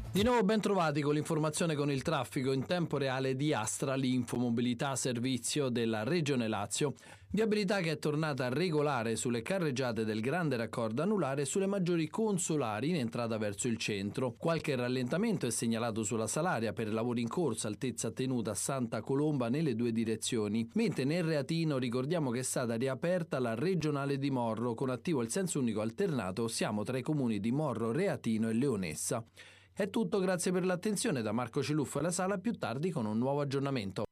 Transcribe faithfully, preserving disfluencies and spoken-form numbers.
Di nuovo ben trovati con l'informazione con il traffico in tempo reale di Astra, l'infomobilità servizio della Regione Lazio. Viabilità che è tornata regolare sulle carreggiate del Grande Raccordo Anulare e sulle maggiori consolari in entrata verso il centro. Qualche rallentamento è segnalato sulla Salaria per lavori in corso, altezza tenuta a Santa Colomba nelle due direzioni, mentre nel Reatino ricordiamo che è stata riaperta la regionale di Morro con attivo il senso unico alternato. Siamo tra i comuni di Morro, Reatino e Leonessa. È tutto, grazie per l'attenzione da Marco Ciluffo e la Sala, più tardi con un nuovo aggiornamento.